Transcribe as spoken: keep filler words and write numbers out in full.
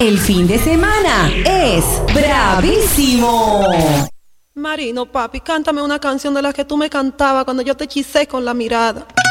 El fin de semana es bravísimo. Marino, papi, cántame una canción de las que tú me cantabas cuando yo te hechicé con la mirada.